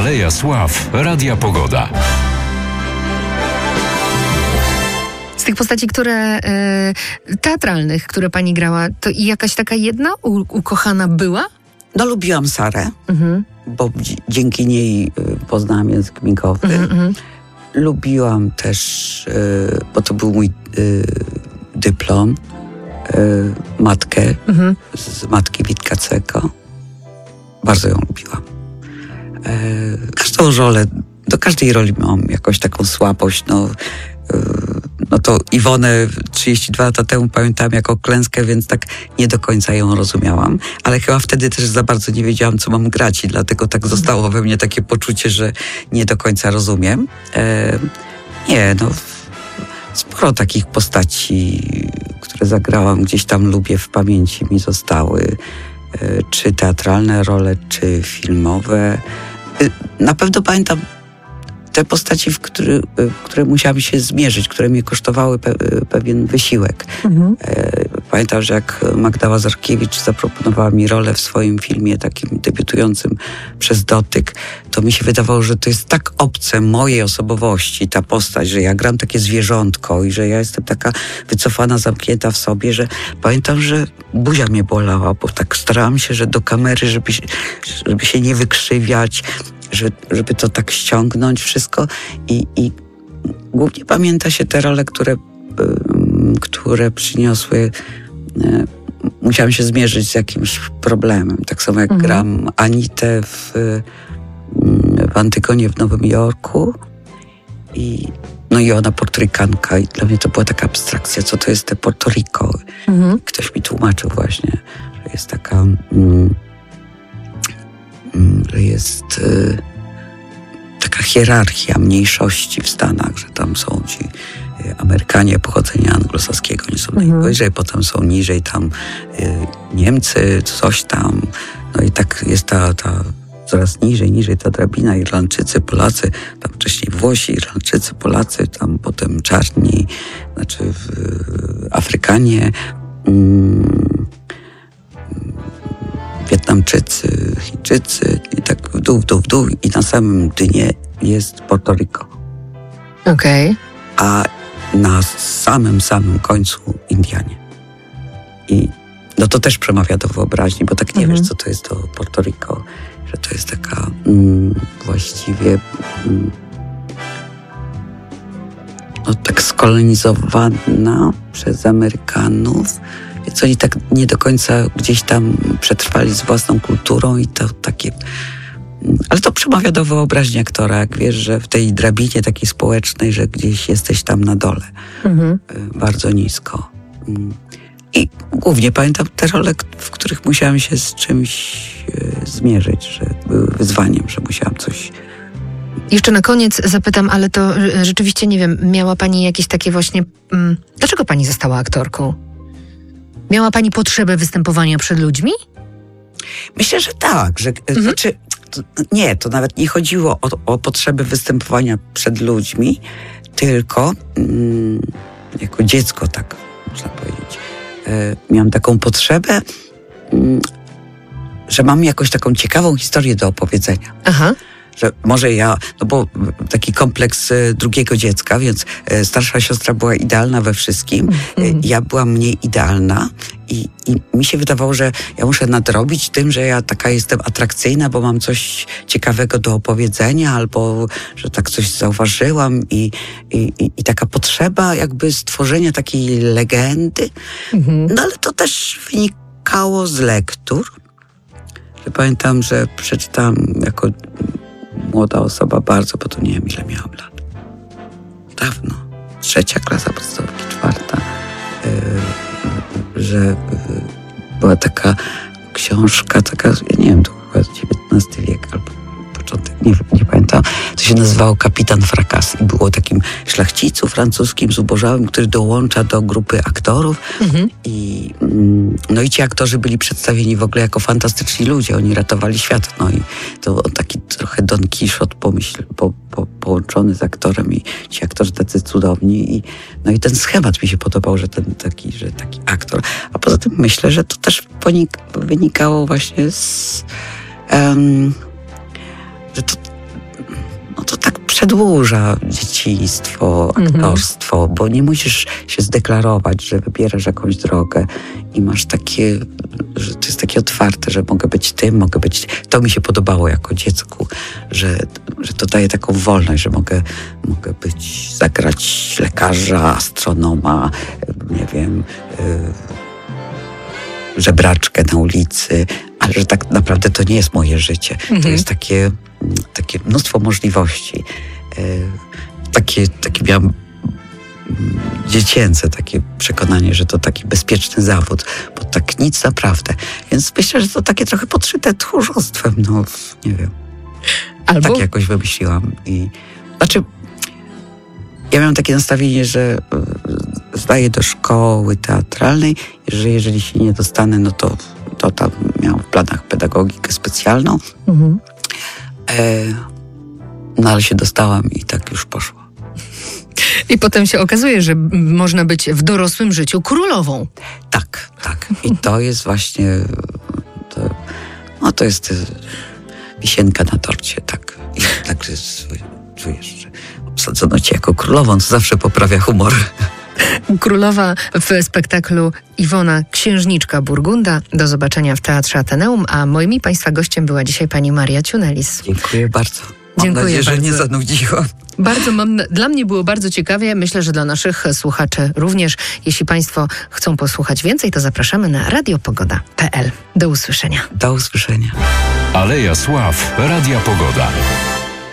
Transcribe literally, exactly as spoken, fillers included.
Aleja Sław Radia Pogoda. Z tych postaci, które e, teatralnych, które pani grała, to i jakaś taka jedna u, ukochana była? No lubiłam Sarę, Mhm. bo dzi- dzięki niej y, poznałam język migowy. Mhm, mhm. Lubiłam też, y, bo to był mój y, dyplom, y, matkę Mhm. z matki Witkacego. Bardzo ją lubiłam. E, każdą rolę, do każdej roli mam jakąś taką słabość. No, y, no to Iwonę trzydzieści dwa lata temu pamiętałam jako klęskę, więc tak nie do końca ją rozumiałam. Ale chyba wtedy też za bardzo nie wiedziałam, co mam grać i dlatego tak zostało we mnie takie poczucie, że nie do końca rozumiem. E, nie, no sporo takich postaci, które zagrałam, gdzieś tam lubię, w pamięci mi zostały. E, czy teatralne role, czy filmowe. E, na pewno pamiętam te postaci, w który, które musiałam się zmierzyć, które mnie kosztowały pe, pewien wysiłek. Mhm. E, Pamiętam, że jak Magda Łazarkiewicz zaproponowała mi rolę w swoim filmie takim debiutującym Przez dotyk, to mi się wydawało, że to jest tak obce mojej osobowości, ta postać, że ja gram takie zwierzątko i że ja jestem taka wycofana, zamknięta w sobie, że pamiętam, że buzia mnie bolała, bo tak starałam się, że do kamery, żeby, się- żeby się nie wykrzywiać, żeby, żeby to tak ściągnąć wszystko i, i głównie pamięta się te role, które, ym, które przyniosły, y, musiałam się zmierzyć z jakimś problemem. Tak samo jak Mhm. gram Anitę w, y, w Antygonie w Nowym Jorku i no i ona Portorykanka i dla mnie to była taka abstrakcja, co to jest te Porto Rico. Mhm. Ktoś mi tłumaczył właśnie, że jest taka, mm, mm, że jest y, taka hierarchia mniejszości w Stanach, że tam są ci y, Amerykanie pochodzenia anglosaskiego, nie są Mhm. najwyżej, potem są niżej tam y, Niemcy, coś tam, no i tak jest ta, ta coraz niżej, niżej ta drabina, Irlandczycy, Polacy, tam wcześniej Włosi, Irlandczycy, Polacy, tam potem czarni, znaczy w, Afrykanie, mm, Wietnamczycy, Chińczycy i tak w dół, w dół, w dół i na samym dnie jest Porto Rico. Okej. A na samym, samym końcu Indianie. I no to też przemawia do wyobraźni, bo tak nie Mhm. wiesz, co to jest to Porto Rico, że to jest taka mm, właściwie mm, no tak skolonizowana przez Amerykanów, więc oni tak nie do końca gdzieś tam przetrwali z własną kulturą i to takie... Ale to przemawia do wyobraźni aktora, jak wiesz, że w tej drabinie takiej społecznej, że gdzieś jesteś tam na dole, Mhm. y, bardzo nisko. Mm. I głównie pamiętam te role, k- w których musiałam się z czymś y, zmierzyć, że były wyzwaniem, że musiałam coś... Jeszcze na koniec zapytam, ale to y, rzeczywiście, nie wiem, miała pani jakieś takie właśnie... Mm, dlaczego pani została aktorką? Miała pani potrzebę występowania przed ludźmi? Myślę, że tak, że mhm. znaczy, to, nie, to nawet nie chodziło o, o potrzebę występowania przed ludźmi, tylko mm, jako dziecko, tak można powiedzieć, e, miałam taką potrzebę, mm, że mam jakąś taką ciekawą historię do opowiedzenia. Aha. Że może ja, no bo taki kompleks e, drugiego dziecka, więc e, starsza siostra była idealna we wszystkim, e, ja byłam mniej idealna i, i mi się wydawało, że ja muszę nadrobić tym, że ja taka jestem atrakcyjna, bo mam coś ciekawego do opowiedzenia, albo że tak coś zauważyłam i, i, i, i taka potrzeba jakby stworzenia takiej legendy. Mhm. No ale to też wynikało z lektur. Że pamiętam, że przeczytałam jako młoda osoba bardzo, bo to nie wiem, ile miałam lat. Dawno. Trzecia klasa podstawówki, czwarta. Yy, że yy, była taka książka, taka, ja nie wiem, to chyba dziewiętnasty wiek albo początek, nie, nie pamiętam. To się nazywało Kapitan Frakas i było takim szlachcicu francuskim, zubożałym, który dołącza do grupy aktorów. Mhm. I, mm, no i ci aktorzy byli przedstawieni w ogóle jako fantastyczni ludzie, oni ratowali świat. No i to taki trochę Don Quixote pomyśl, po, po, połączony z aktorem i ci aktorzy tacy cudowni. I, no i ten schemat mi się podobał, że ten taki, że taki aktor. A poza tym myślę, że to też ponik- wynikało właśnie z... Um, że to przedłuża dzieciństwo, aktorstwo, bo nie musisz się zdeklarować, że wybierasz jakąś drogę i masz takie, że to jest takie otwarte, że mogę być tym, mogę być... To mi się podobało jako dziecku, że, że to daje taką wolność, że mogę, mogę być, zagrać lekarza, astronoma, nie wiem, yy, żebraczkę na ulicy, ale że tak naprawdę to nie jest moje życie. Mhm. To jest takie, takie mnóstwo możliwości. Yy, takie, takie miałam dziecięce takie przekonanie, że to taki bezpieczny zawód, bo tak nic naprawdę. Więc myślę, że to takie trochę podszyte tchórzostwem, no nie wiem. Albo... Tak jakoś wymyśliłam. I, znaczy, ja miałam takie nastawienie, że zdaję do szkoły teatralnej, że jeżeli się nie dostanę, no to, to tam miałam w planach pedagogikę specjalną. Mhm. E, no ale się dostałam i tak już poszło. I potem się okazuje, że można być w dorosłym życiu królową. Tak, tak. I to jest właśnie, to, no to jest wisienka na torcie, tak. I tak czujesz, że obsadzono cię jako królową, co zawsze poprawia humor. Królowa w spektaklu Iwona Księżniczka Burgunda. Do zobaczenia w Teatrze Ateneum, a moim i Państwa gościem była dzisiaj pani Maria Ciunelis. Dziękuję bardzo. Mam Dziękuję nadzieję, że bardzo. nie zanudziłam. Bardzo mam, dla mnie było bardzo ciekawie, myślę, że dla naszych słuchaczy również. Jeśli Państwo chcą posłuchać więcej, to zapraszamy na radiopogoda kropka p l. Do usłyszenia. Do usłyszenia. Aleja Sław, Radia Pogoda.